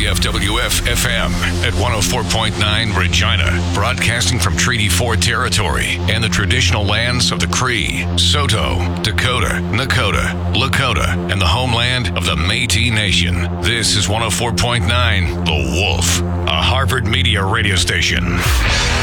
WFWF FM at 104.9 Regina, broadcasting from Treaty 4 territory and the traditional lands of the Cree, Saulteaux, Dakota, Nakota, Lakota, and the homeland of the Métis Nation. This is 104.9 The Wolf, a Harvard Media radio station.